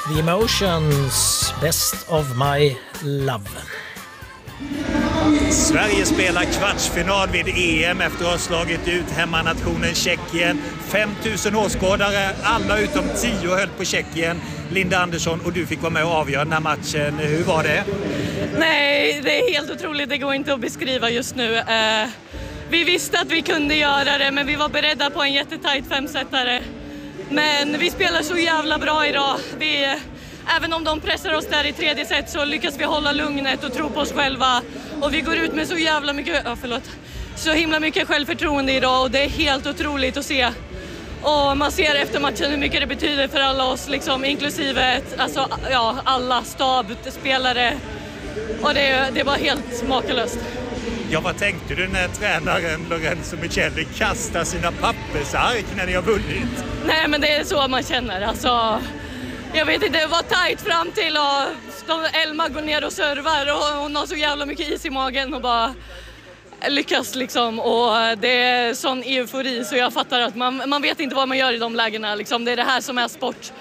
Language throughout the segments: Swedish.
The Emotions, Best of My Love. Sverige spelar kvartsfinal vid EM efter att ha slagit ut hemmanationen Tjeckien. 5000 åskådare, alla utom 10 höll på Tjeckien. Linda Andersson, och du fick vara med och avgöra den här matchen. Hur var det? Nej, det är helt otroligt. Det går inte att beskriva just nu. Vi visste att vi kunde göra det, men vi var beredda på en jättetajt femsetare. Men vi spelar så jävla bra idag. Även om de pressar oss där i tredje set så lyckas vi hålla lugnet och tro på oss själva. Och vi går ut med så himla mycket självförtroende idag, och det är helt otroligt att se. Och man ser efter matchen hur mycket det betyder för alla oss, liksom, inklusive alla stabspelare. Och det var helt makalöst. Ja, vad tänkte du när tränaren Lorenzo Michelli kastar sina pappersark när ni har vunnit? Nej, men det är så man känner. Alltså, jag vet inte, det var tajt fram till och Elma går ner och servar och hon har så jävla mycket is i magen och bara lyckas liksom. Och det är sån eufori så jag fattar att man vet inte vad man gör i de lägena. Liksom. Det är det här som är sport.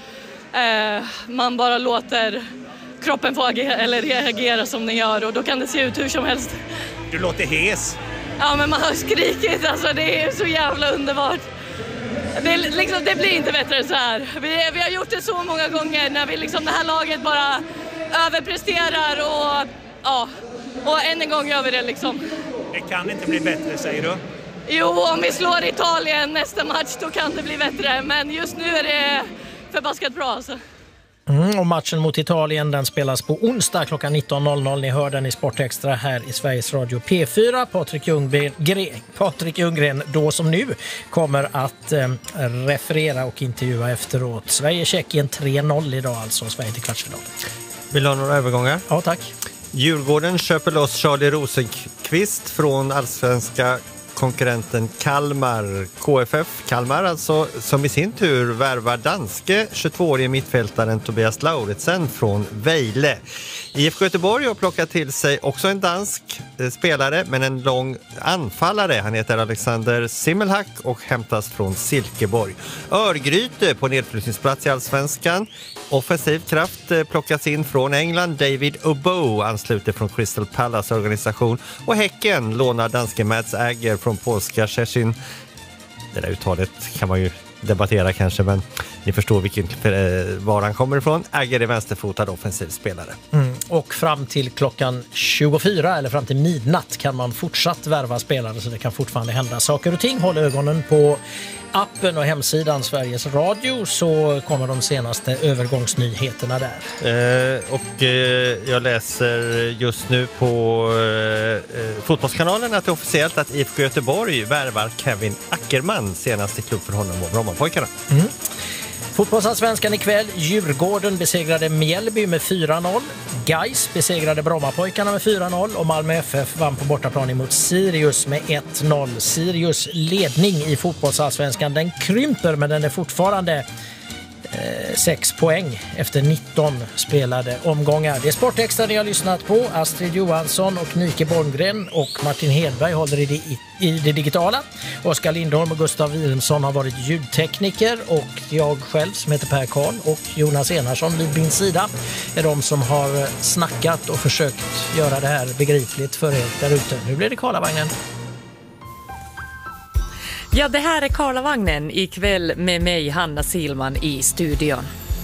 Man bara låter kroppen få reagera som den gör, och då kan det se ut hur som helst. Du låter hes. Ja, men man har skrikit, alltså det är så jävla underbart. Det blir inte bättre än så här. Vi har gjort det så många gånger när vi det här laget bara överpresterar och än en gång gör vi det liksom. Det kan inte bli bättre, säger du? Jo, om vi slår Italien nästa match då kan det bli bättre, men just nu är det förbaskat bra alltså. Och matchen mot Italien, den spelas på onsdag klockan 19.00. Ni hör den i Sportextra här i Sveriges Radio P4. Patrik Ljunggren då som nu kommer att referera och intervjua efteråt. Sverige-Tjeckien 3-0 idag, alltså Sverige till kvartsfinal. Vill du ha några övergångar? Ja, tack. Djurgården köper loss Charlie Rosenqvist från allsvenska konkurrenten Kalmar. KFF Kalmar alltså, som i sin tur värvar danske 22-årige mittfältaren Tobias Lauritsen från Vejle. IFK Göteborg har plockat till sig också en dansk spelare, men en lång anfallare. Han heter Alexander Simmelhack och hämtas från Silkeborg. Örgryte på nedflyttningsplats i allsvenskan. Offensiv kraft plockas in från England. David Obo ansluter från Crystal Palace organisation. Och Häcken lånar danske Mads Agger från polska Szczecin. Det där uttalet kan man ju debattera kanske, men ni förstår var han kommer ifrån. Agger är vänsterfotad offensiv spelare. Och fram till klockan 24 eller fram till midnatt kan man fortsatt värva spelare, så det kan fortfarande hända saker och ting. Håll ögonen på appen och hemsidan Sveriges Radio, så kommer de senaste övergångsnyheterna där. Jag läser just nu på Fotbollskanalen att det är officiellt att IFK Göteborg värvar Kevin Ackerman, senaste klubb för honom och Brommapojkarna. Fotbollsallsvenskan ikväll. Djurgården besegrade Mjällby med 4-0. Gais besegrade Brommapojkarna med 4-0 och Malmö FF vann på bortaplan emot Sirius med 1-0. Sirius ledning i fotbollsallsvenskan, den krymper, men den är fortfarande 6 poäng efter 19 spelade omgångar. Det är Sportextra ni har lyssnat på. Astrid Johansson och Nike Borngren och Martin Hedberg håller i det digitala. Oskar Lindholm och Gustav Wilhelmsson har varit ljudtekniker, och jag själv som heter Per Karl och Jonas Enarsson vid min sida är de som har snackat och försökt göra det här begripligt för er där ute. Nu blir det Karlavagnen. Ja, det här är Karlavagnen ikväll med mig, Hanna Silman, i studion.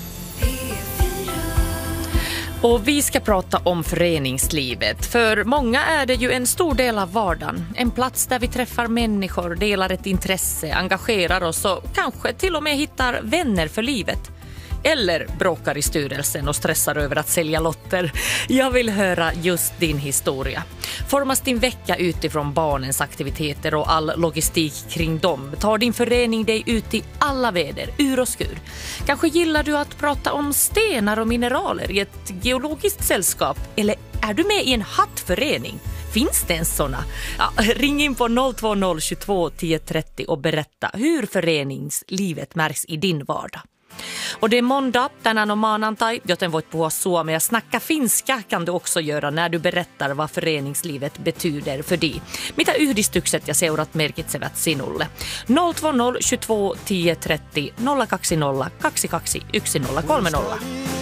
Och vi ska prata om föreningslivet. För många är det ju en stor del av vardagen. En plats där vi träffar människor, delar ett intresse, engagerar oss och kanske till och med hittar vänner för livet. Eller bråkar i styrelsen och stressar över att sälja lotter. Jag vill höra just din historia. Formas din vecka utifrån barnens aktiviteter och all logistik kring dem? Tar din förening dig ut i alla väder, ur och skur? Kanske gillar du att prata om stenar och mineraler i ett geologiskt sällskap? Eller är du med i en hattförening? Finns det en såna? Ja, ring in på 020 22 10 30 och berätta hur föreningslivet märks i din vardag. Och det är måndag, tänään on maanantai, joten voit puhua suomea. Snacka finska kan du också göra när du berättar vad föreningslivet betyder för dig. Mitä yhdistykset ja seurat merkitsevät sinulle? 020 22 10 30 020 22 1030.